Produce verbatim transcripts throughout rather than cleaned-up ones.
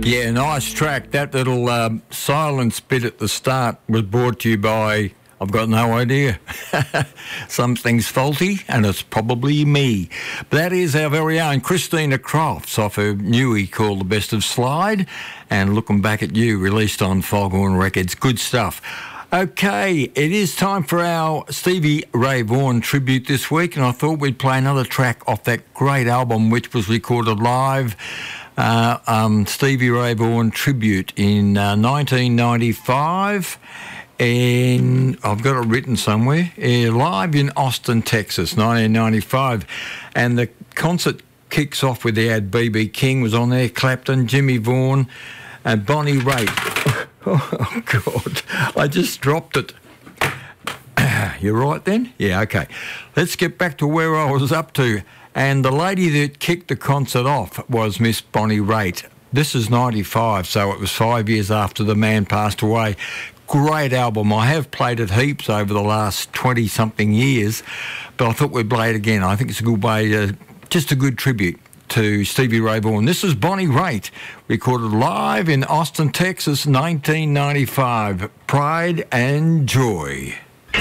Yeah, nice track. That little um, silence bit at the start was brought to you by, I've got no idea. Something's faulty, and it's probably me. That is our very own Christina Crofts off her newie called The Best of Slide, and Looking Back at You, released on Foghorn Records. Good stuff. Okay, it is time for our Stevie Ray Vaughan tribute this week, and I thought we'd play another track off that great album which was recorded live, uh, um, Stevie Ray Vaughan Tribute in uh, nineteen ninety-five, and I've got it written somewhere, uh, live in Austin, Texas, nineteen ninety-five, and the concert kicks off with, they had B B King was on there, Clapton, Jimmy Vaughan, and Bonnie Raitt. Oh, God, I just dropped it. You right then? Yeah, okay. Let's get back to where I was up to. And the lady that kicked the concert off was Miss Bonnie Raitt. This is ninety-five, so it was five years after the man passed away. Great album. I have played it heaps over the last twenty-something years, but I thought we'd play it again. I think it's a good way to, just a good tribute to Stevie Ray Vaughan. This is Bonnie Raitt, recorded live in Austin, Texas, nineteen ninety-five. Pride and Joy.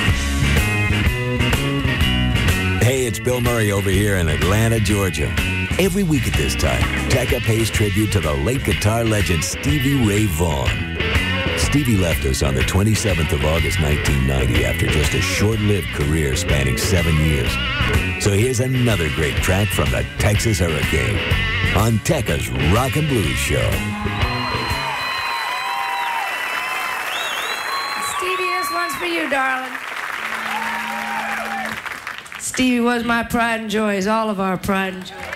Hey, it's Bill Murray over here in Atlanta, Georgia. Every week at this time, Tekka pays tribute to the late guitar legend Stevie Ray Vaughan. Stevie left us on the twenty-seventh of August, nineteen ninety, after just a short-lived career spanning seven years. So here's another great track from the Texas Hurricane on Tekka's Rock and Blues Show. Stevie, this one's for you, darling. Stevie was my pride and joy, is all of our pride and joy.